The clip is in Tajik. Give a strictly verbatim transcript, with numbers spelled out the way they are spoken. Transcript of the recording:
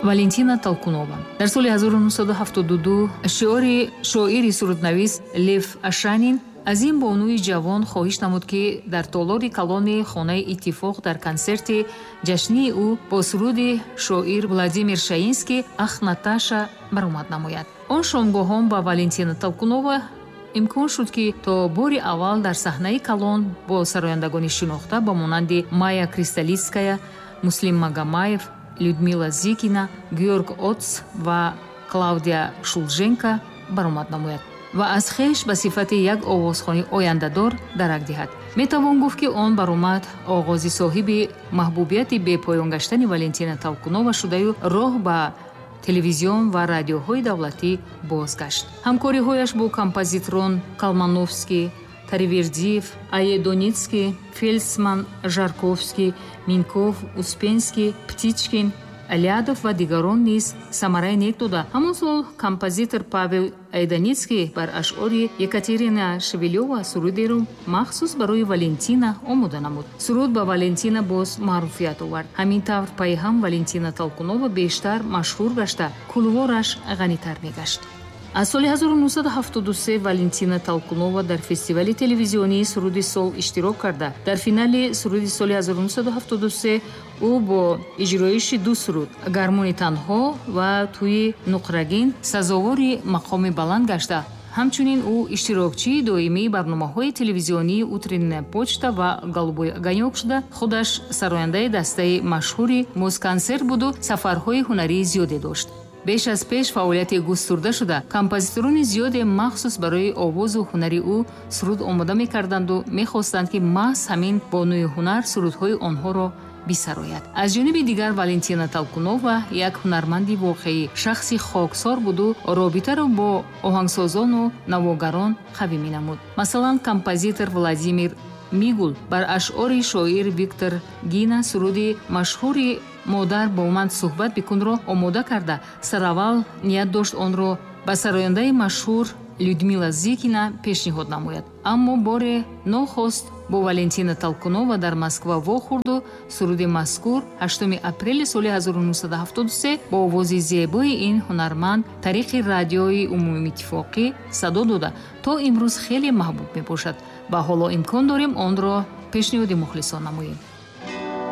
Валентина Толкунова. дар соли ҳазору нуҳсаду ҳафтоду ду шиори шоири суруднавис Лев Ашанин аз ин бонуи ҷавон хоҳиш намуд, ки дар толори калони хонаи Иттифоқ дар консерти ҷашнии ӯ бо суруди шоир Владимир Шаинский «Ах, Наташа» баромад намояд. Он шомгоҳон ба Валентина Толкунова имкон шуд, ки то бори аввал дар саҳнаи калон бо сарояндагони шинохта ба монанди Майя Кристалицкая, Муслим Магомаев, Людмила Зикина, Георг Оц ва Клавдия Шулженко баромад намояд ва аз хеш ба сифати як овозхони ояндадор дарак диҳад. Метавон гуфт, ки он баромад оғози соҳиби маҳбубияти бепоён гаштани Валентина Толкунова шудаю роҳ ба телевизион ва радиоҳои давлатӣ бозгашт. ҳамкориҳояш бо композиторон Калмановский, Таривердиев, Аедоницкий, Фельдсман, Жарковский, Минков, Успенский, Птичкин, Алядов ва дигарон низ самараи нек дода. ҳамон сол композитор Павел Айданицкий бар ашъори Екатерина Шевелёва сурудеро махсус барои Валентина омода намуд. Суруд ба Валентина боз маъруфият овард. ҳамин тавр пайҳам Валентина Толкунова бештар машҳур гашта, кулвораш ғанитар мегашт. аз соли ҳазору нуҳсаду ҳафтоду се Валентина Толкунова дар фестивали телевизионии суруди сол иштирок карда. Дар финали суруди соли ҳазору нуҳсаду ҳафтоду се ӯ бо иҷроиши ду суруд «Гармони танҳо» ва «Тӯи нуқрагин» сазовори мақоми баланд гашта. ҳамчунин ӯ иштирокчии доимии барномаҳои телевизионии «Утренняя почта» ва «Голубой огонёк» шуда, худаш сарояндаи дастаи машҳури «Москонцерт» буду сафарҳои ҳунарии зиёде дошт. беш аз пеш фаъолияти густурда шуда, композиторони зиёде махсус барои овозу ҳунари ӯ суруд омода мекарданду мехостанд, ки маҳз ҳамин бонуи ҳунар сурудҳои онҳоро бисарояд. аз ҷониби дигар Валентина Толкунова як ҳунарманди воқеӣ, шахси хоксор буду робитаро бо оҳангсозону навогарон қавӣ менамуд. Масалан, композитор Владимир Мигул бар ашъори шоир Виктор Гина суруди машҳури «Модар бо ман суҳбат бикунро» омода карда, сараввал ният дошт онро ба сарояндаи машҳур Людмила Зикина пешниҳод намояд. аммо боре нохост бо Валентина Толкунова дар Москва вохӯрду суруди мазкур ҳаштуми апрели соли ҳазору нуҳсаду ҳафтоду се бо овози зебои ин ҳунарманд тариқи радиои умумиттифоқӣ садо дода то имрӯз хеле маҳбуб мебошад ва ҳоло имкон дорем онро пешниҳоди мухлисон намоем.